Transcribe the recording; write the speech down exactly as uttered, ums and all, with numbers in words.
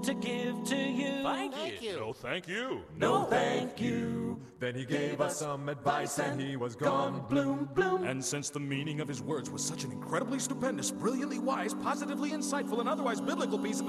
to give to you. Thank you. No, thank you. No, thank you. Then he gave us some advice and he was gone. Bloom, bloom. And since the meaning of his words was such an incredibly stupendous, brilliantly wise, positively insightful, and otherwise biblical piece of